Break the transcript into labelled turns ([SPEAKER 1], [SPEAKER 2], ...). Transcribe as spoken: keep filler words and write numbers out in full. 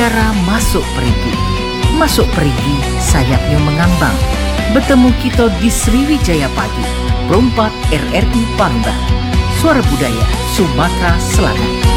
[SPEAKER 1] Acara Masuk Perigi. Masuk Perigi, sayapnya mengambang. Bertemu kita di Sriwijaya Pagi, Perempat R R I Palembang. Suara Budaya Sumatera Selatan.